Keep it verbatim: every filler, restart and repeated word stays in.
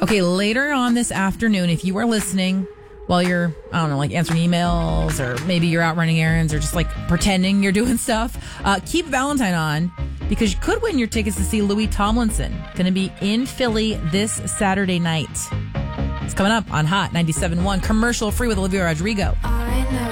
Okay, later on this afternoon, if you are listening while you're, I don't know, like answering emails, or maybe you're out running errands, or just like pretending you're doing stuff, uh, keep Valentine on, because you could win your tickets to see Louis Tomlinson. Going to be in Philly this Saturday night. It's coming up on Hot ninety-seven point one, commercial free with Olivia Rodrigo. I know.